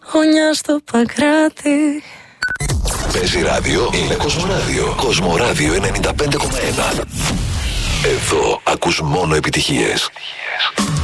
Χωνιά στο Παγκράτη. Παίζει ράδιο, είναι Κοσμοράδιο. Κοσμοράδιο 95,1. Εδώ ακούς μόνο επιτυχίες.